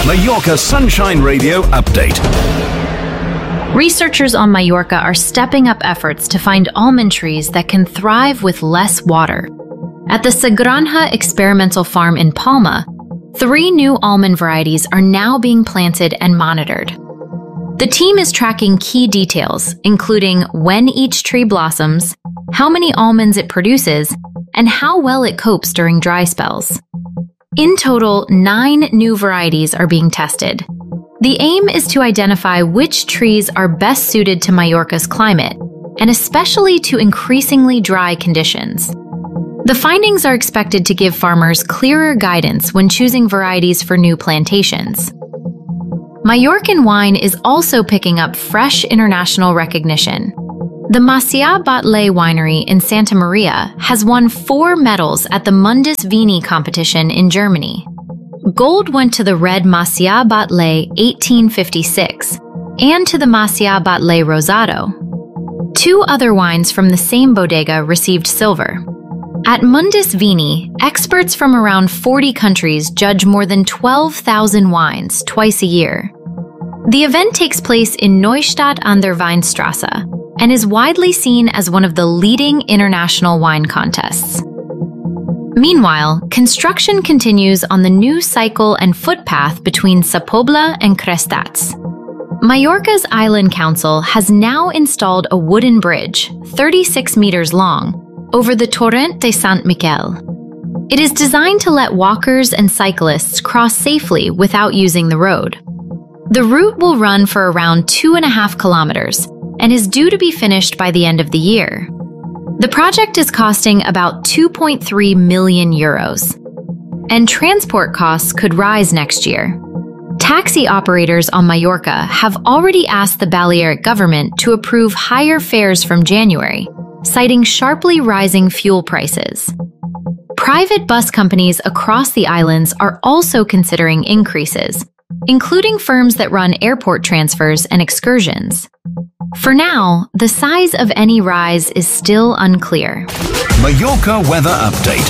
Mallorca Sunshine Radio update. Researchers on Mallorca are stepping up efforts to find almond trees that can thrive with less water. At the Sagranja Experimental Farm in Palma, 3 new almond varieties are now being planted and monitored. The team is tracking key details, including when each tree blossoms, how many almonds it produces, and how well it copes during dry spells. In total, 9 new varieties are being tested. The aim is to identify which trees are best suited to Mallorca's climate, and especially to increasingly dry conditions. The findings are expected to give farmers clearer guidance when choosing varieties for new plantations. Mallorcan wine is also picking up fresh international recognition. The Macià Batlé winery in Santa Maria has won 4 medals at the Mundus Vini competition in Germany. Gold went to the red Macià Batlé 1856 and to the Macià Batlé Rosado. 2 other wines from the same bodega received silver. At Mundus Vini, experts from around 40 countries judge more than 12,000 wines twice a year. The event takes place in Neustadt an der Weinstraße and is widely seen as one of the leading international wine contests. Meanwhile, construction continues on the new cycle and footpath between Sa Pobla and Crestats. Mallorca's Island Council has now installed a wooden bridge, 36 meters long, over the Torrent de Sant Miquel. It is designed to let walkers and cyclists cross safely without using the road. The route will run for around 2.5 kilometers and is due to be finished by the end of the year. The project is costing about 2.3 million euros, and transport costs could rise next year. Taxi operators on Mallorca have already asked the Balearic government to approve higher fares from January, citing sharply rising fuel prices. Private bus companies across the islands are also considering increases, including firms that run airport transfers and excursions. For now, the size of any rise is still unclear. Mallorca weather update.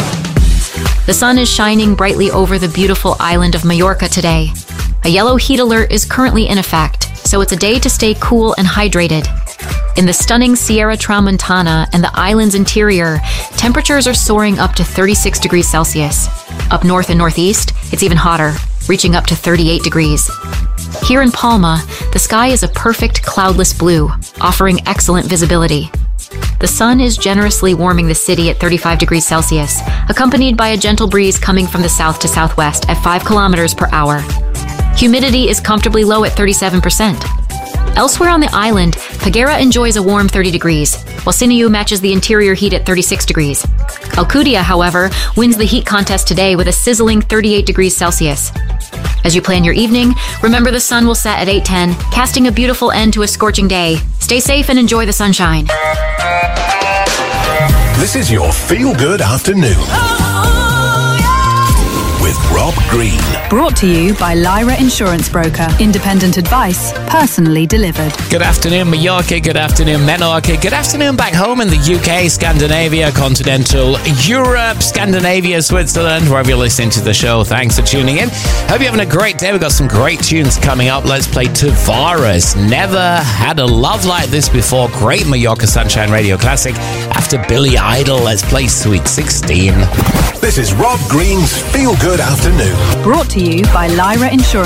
The sun is shining brightly over the beautiful island of Mallorca today. A yellow heat alert is currently in effect, so it's a day to stay cool and hydrated. In the stunning Sierra Tramontana and the island's interior, temperatures are soaring up to 36 degrees Celsius. Up north and northeast, it's even hotter, reaching up to 38 degrees. Here in Palma, the sky is a perfect cloudless blue, offering excellent visibility. The sun is generously warming the city at 35 degrees Celsius, accompanied by a gentle breeze coming from the south to southwest at 5 kilometers per hour. Humidity is comfortably low at 37%. Elsewhere on the island, Peguera enjoys a warm 30 degrees, while Siniu matches the interior heat at 36 degrees. Alcudia, however, wins the heat contest today with a sizzling 38 degrees Celsius. As you plan your evening, remember the sun will set at 8:10, casting a beautiful end to a scorching day. Stay safe and enjoy the sunshine. This is your feel-good afternoon. With Rob Green. Brought to you by Lyra Insurance Broker. Independent advice, personally delivered. Good afternoon, Mallorca. Good afternoon, Menorca. Good afternoon back home in the UK, Scandinavia, continental Europe, Scandinavia, Switzerland, wherever you're listening to the show. Thanks for tuning in. Hope you're having a great day. We've got some great tunes coming up. Let's play Tavares. Never had a love like this before. Great Mallorca Sunshine Radio classic. After Billy Idol, let's play Sweet 16. This is Rob Green's Feel Good Afternoon. Brought to you by Lyra Insurance